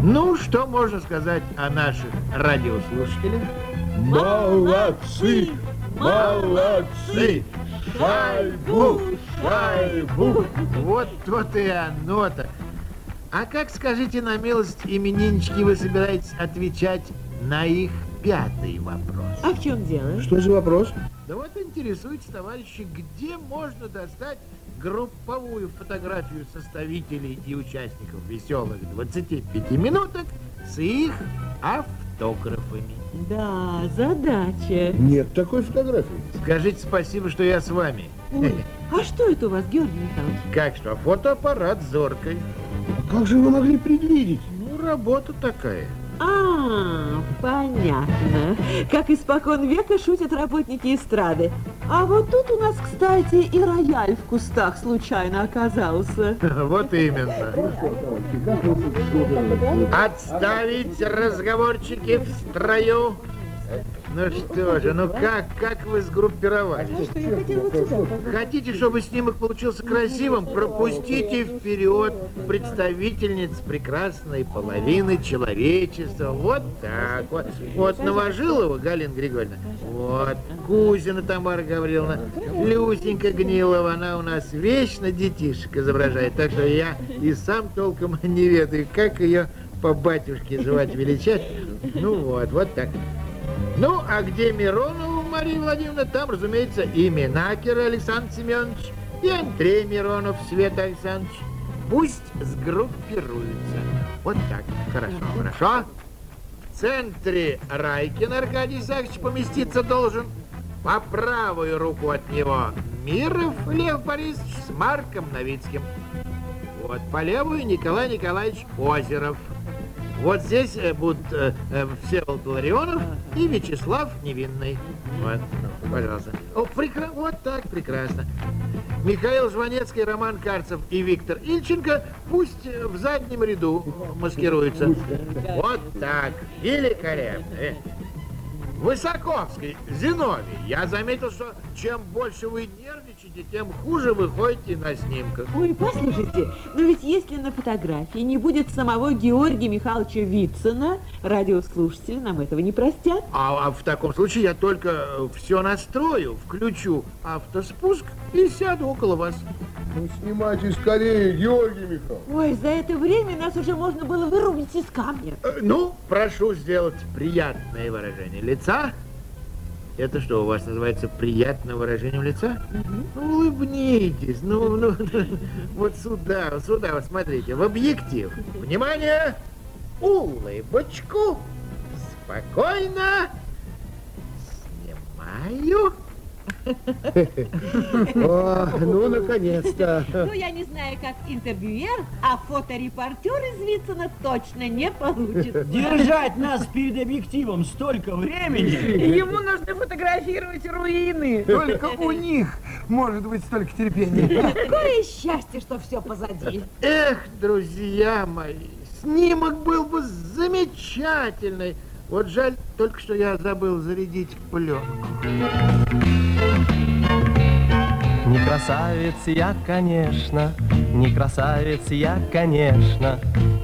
Ну, что можно сказать о наших радиослушателях? Молодцы! Молодцы! Шайбу! Шайбу! Вот то-то и оно-то. А как, скажите на милость, имениннички, вы собираетесь отвечать на их пятый вопрос? А в чем дело? Что за вопрос? Да вот интересуется, товарищи, где можно достать групповую фотографию составителей и участников веселых 25 минуток с их автографами? Да, задача. Нет такой фотографии. Скажите спасибо, что я с вами. Ой, а что это у вас, Георгий Михайлович? Как что, фотоаппарат с зоркой. Как же вы могли предвидеть? Ну, работа такая. А, понятно. Как испокон века шутят работники эстрады. А вот тут у нас, кстати, и рояль в кустах случайно оказался. Вот именно. Отставить разговорчики в строю. Ну что же, ну как вы сгруппировались? Хотите, чтобы снимок получился красивым? Пропустите вперед представительниц прекрасной половины человечества. Вот так вот. Вот Новожилова Галина Григорьевна. Вот Кузина Тамара Гавриловна. Люсенька Гнилова, она у нас вечно детишек изображает. Так что я и сам толком не ведаю, как ее по батюшке звать, величать. Ну вот так. Ну, а где Миронова Мария Владимировна, там, разумеется, и Минакер Александр Семенович, и Андрей Миронов Свет Александрович. Пусть сгруппируются. Вот так. Хорошо. В центре Райкин Аркадий Исаакович поместиться должен. По правую руку от него Миров Лев Борисович с Марком Новицким. Вот по левую Николай Николаевич Озеров. Вот здесь будут Всеволод Ларионов и Вячеслав Невинный. Вот, пожалуйста. Вот так, прекрасно. Михаил Жванецкий, Роман Карцев и Виктор Ильченко пусть в заднем ряду маскируются. Вот так, великолепно. Высоковский, Зиновий, я заметил, что чем больше вы нервничаете, тем хуже выходите на снимках. Ой, послушайте, но ведь если на фотографии не будет самого Георгия Михайловича Вицина, радиослушатели нам этого не простят. А в таком случае я только все настрою, включу автоспуск и сяду около вас. Ну, снимайте скорее, Георгий Михайлович. Ой, за это время нас уже можно было вырубить из камня. Ну, прошу сделать приятное выражение лица. Это что, у вас называется приятное выражение лица? Ну, улыбнитесь. Ну, вот сюда, вот смотрите, в объектив. Внимание! Улыбочку. Спокойно. Снимаю. О, ну, наконец-то. Ну, я не знаю, как интервьюер, а фоторепортер из Вицина точно не получится. Держать нас перед объективом столько времени. Ему нужно фотографировать руины. Только у них может быть столько терпения. Какое счастье, что все позади. Эх, друзья мои, снимок был бы замечательный. Вот жаль только, что я забыл зарядить пленку. Не красавец я, конечно, не красавец я, конечно,